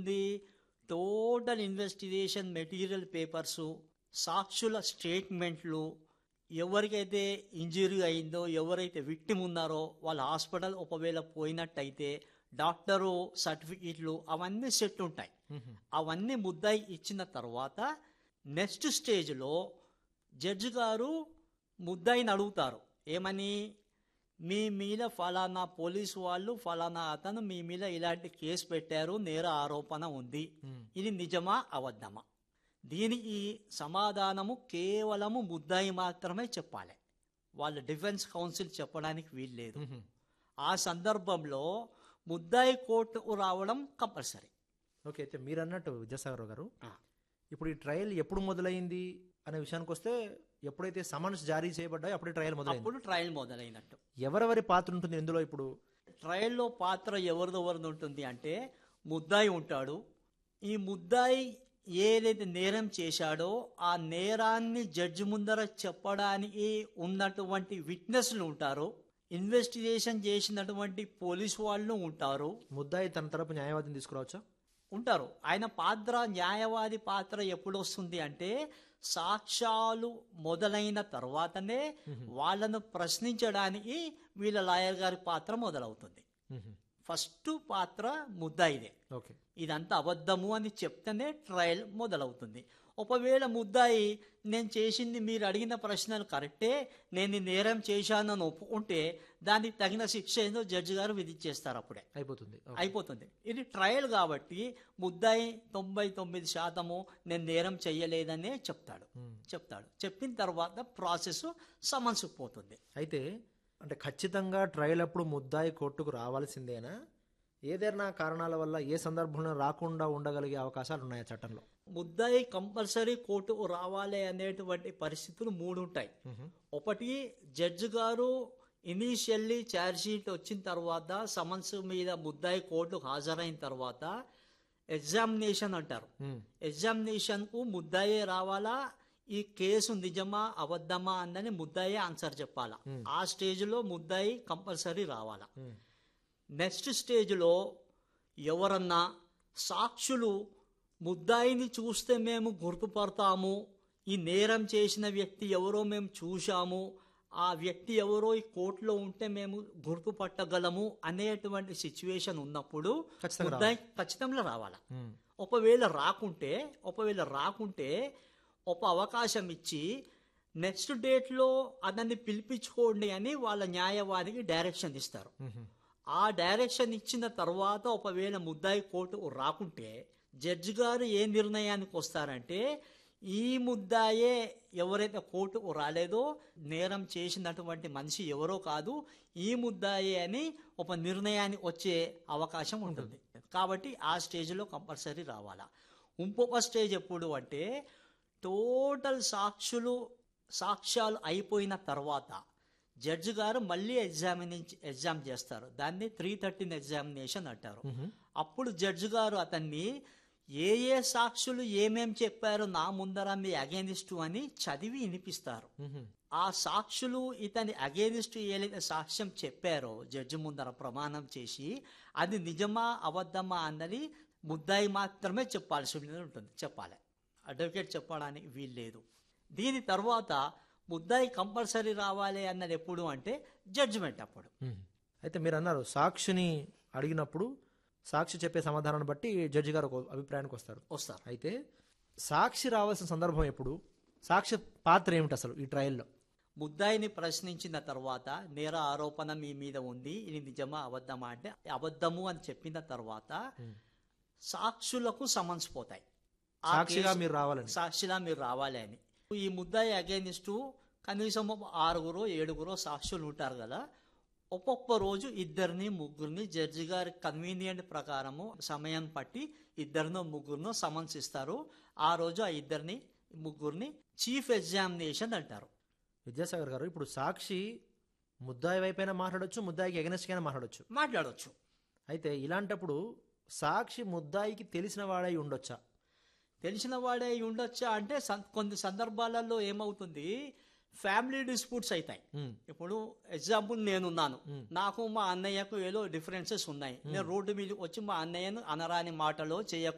ఏముంటుంది, total investigation material papers, సాక్షుల స్టేట్మెంట్లు, ఎవరికైతే ఇంజరీ అయిందో, ఎవరైతే విక్టిమ్ ఉన్నారో వాళ్ళ హాస్పిటల్ ఒకవేళ పోయినట్టయితే డాక్టరు సర్టిఫికెట్లు అవన్నీ సెట్ ఉంటాయి. అవన్నీ ముద్దాయి ఇచ్చిన తర్వాత నెక్స్ట్ స్టేజ్లో జడ్జి గారు ముద్దాయిని అడుగుతారు, ఏమని, మీ మీద ఫలానా పోలీసు వాళ్ళు ఫలానా అతను మీ మీద ఇలాంటి కేసు పెట్టారు, నేర ఆరోపణ ఉంది, ఇది నిజమా అబద్ధమా? దీనికి సమాధానము కేవలము ముద్దాయి మాత్రమే చెప్పాలి, వాళ్ళ డిఫెన్స్ కౌన్సిల్ చెప్పడానికి వీల్లేదు. ఆ సందర్భంలో ముద్దాయి కోర్టుకు రావడం కంపల్సరీ. ఓకే, అయితే మీరు అన్నట్టు విద్యాసాగర్ గారు, ఇప్పుడు ఈ ట్రయల్ ఎప్పుడు మొదలైంది అనే విషయానికి వస్తే, ఎప్పుడైతే సమన్స్ జారీ చేయబడ్డాయో అప్పుడే ట్రయల్ మొదలైంది. అప్పుడు ట్రయల్ మొదలైనట్టు. ఎవరెవరి పాత్ర ఉంటుంది ఇందులో? ఇప్పుడు ట్రయల్లో పాత్ర ఎవరిదెవరిది ఉంటుంది అంటే, ముద్దాయి ఉంటాడు. ఈ ముద్దాయి ఏదైతే నేరం చేశాడో ఆ నేరాన్ని జడ్జి ముందర చెప్పడానికి ఉన్నటువంటి విట్నెస్లు ఉంటారు, ఇన్వెస్టిగేషన్ చేసినటువంటి పోలీసు వాళ్ళు ఉంటారు. ముద్దాయి తన తరపు న్యాయవాదిని తీసుకురావచ్చా? ఉంటారు. ఆయన పాత్ర, న్యాయవాది పాత్ర ఎప్పుడు వస్తుంది అంటే, సాక్ష్యాలు మొదలైన తర్వాతనే వాళ్ళను ప్రశ్నించడానికి వీళ్ళ లాయర్ గారి పాత్ర మొదలవుతుంది. ఫస్ట్ పాత్ర ముద్దాయిదే. ఓకే, ఇదంతా అబద్ధము అని చెప్తేనే ట్రయల్ మొదలవుతుంది. ఒకవేళ ముద్దాయి నేను చేసింది మీరు అడిగిన ప్రశ్నలు కరెక్టే, నేను ఈ నేరం చేశానని ఒప్పుకుంటే దానికి తగిన శిక్ష ఏందో జడ్జి గారు విధించేస్తారు, అప్పుడే అయిపోతుంది. ఇది ట్రయల్ కాబట్టి ముద్దాయి 99% నేను నేరం చెయ్యలేదనే చెప్తాడు. చెప్పిన తర్వాత ప్రాసెస్ సమన్స్ పోతుంది. అయితే అంటే ఖచ్చితంగా ట్రయల్ అప్పుడు ముద్దాయి కోర్టుకు రావాల్సిందేనా? ఏదైనా కారణాల వల్ల ఏ సందర్భంలో రాకుండా ఉండగలిగే అవకాశాలు ఉన్నాయా చట్టంలో? ముద్దాయి కంపల్సరీ కోర్టుకు రావాలి అనేటువంటి పరిస్థితులు 3 ఉంటాయి. ఒకటి, జడ్జి గారు ఇనీషియల్లీ ఛార్జ్ షీట్ వచ్చిన తర్వాత సమన్స్ మీద ముద్దాయి కోర్టుకు హాజరైన తర్వాత ఎగ్జామినేషన్ అంటారు. ఎగ్జామినేషన్ కు ముద్దాయే రావాలా, ఈ కేసు నిజమా అబద్ధమా అన్నని ముద్దాయే ఆన్సర్ చెప్పాలా. ఆ స్టేజ్ లో ముద్దాయి కంపల్సరీ రావాలా. నెక్స్ట్ స్టేజ్లో ఎవరన్నా సాక్షులు ముద్దాయిని చూస్తే మేము గుర్తుపడతాము, ఈ నేరం చేసిన వ్యక్తి ఎవరో మేము చూశాము, ఆ వ్యక్తి ఎవరో ఈ కోర్టులో ఉంటే మేము గుర్తుపట్టగలము అనేటువంటి సిచ్యువేషన్ ఉన్నప్పుడు ముద్దాయి ఖచ్చితంగా రావాలా. ఒకవేళ రాకుంటే ఒక అవకాశం ఇచ్చి నెక్స్ట్ డేట్లో అతన్ని పిలిపించుకోండి అని వాళ్ళ న్యాయవాదికి డైరెక్షన్ ఇస్తారు. ఆ డైరెక్షన్ ఇచ్చిన తర్వాత ఒకవేళ ముద్దాయి కోర్టుకు రాకుంటే జడ్జి గారు ఏ నిర్ణయానికి వస్తారంటే, ఈ ముద్దాయే ఎవరైతే కోర్టుకు రాలేదో, నేరం చేసినటువంటి మనిషి ఎవరో కాదు, ఈ ముద్దాయే అని ఒక నిర్ణయానికి వచ్చే అవకాశం ఉంటుంది. కాబట్టి ఆ స్టేజ్లో కంపల్సరీ రావాలా. ఇంకొక స్టేజ్ ఎప్పుడు అంటే, టోటల్ సాక్ష్యాలు అయిపోయిన తర్వాత జడ్జి గారు మళ్ళీ ఎగ్జామ్ చేస్తారు. దాన్ని 313 ఎగ్జామినేషన్ అంటారు. అప్పుడు జడ్జి గారు అతన్ని ఏ సాక్షులు ఏమేం చెప్పారో నా ముందర మీ అగేనిస్ట్ అని చదివి వినిపిస్తారు. ఆ సాక్షులు ఇతని అగేనిస్ట్ ఏదైతే సాక్ష్యం చెప్పారో జడ్జి ముందర ప్రమాణం చేసి, అది నిజమా అబద్ధమా అన్నది ముద్దాయి మాత్రమే చెప్పాలి. అడ్వకేట్ చెప్పడానికి వీల్లేదు. దీని తర్వాత ముద్దాయి కంపల్సరీ రావాలి అన్నది ఎప్పుడు అంటే జడ్జిమెంట్ అప్పుడు. అయితే మీరు అన్నారు సాక్షిని అడిగినప్పుడు సాక్షి చెప్పే సమాధానాన్ని బట్టి జడ్జి గారు ఒక అభిప్రాయానికి వస్తారు. అయితే సాక్షి రావాల్సిన సందర్భం ఎప్పుడు? సాక్షి పాత్ర ఏమిటి అసలు ఈ ట్రయల్లో? ముద్దాయిని ప్రశ్నించిన తర్వాత నేర ఆరోపణ మీ మీద ఉంది, ఇది నిజమా అబద్ధమా అంటే అబద్ధము అని చెప్పిన తర్వాత సాక్షులకు సమన్స్ పోతాయి. సాక్షిగా మీరు రావాలి అని. ఈ ముద్దాయి అగైనిస్ట్ కనీసం 6-7 సాక్షులు ఉంటారు కదా, ఒక్కొక్క రోజు 2-3 జడ్జి గారి కన్వీనియంట్ ప్రకారము సమయం పట్టి 2-3 సమన్స్ ఇస్తారు. ఆ రోజు ఆ 2-3 చీఫ్ ఎగ్జామినేషన్ అంటారు. విద్యాసాగర్ గారు, ఇప్పుడు సాక్షి ముద్దాయి వైపైనా మాట్లాడొచ్చు, ముద్దాయికి ఎగనెస్ట్ గా మాట్లాడొచ్చు. అయితే ఇలాంటప్పుడు సాక్షి ముద్దాయికి తెలిసిన వాడై ఉండొచ్చా? అంటే కొన్ని సందర్భాలలో ఏమవుతుంది, ఫ్యామిలీ డిస్ప్యూట్స్ అవుతాయి. ఇప్పుడు ఎగ్జాంపుల్ నేనున్నాను, నాకు మా అన్నయ్యకు ఏదో డిఫరెన్సెస్ ఉన్నాయి, నేను రోడ్డు మీద వచ్చి మా అన్నయ్యను అనరాని మాటలో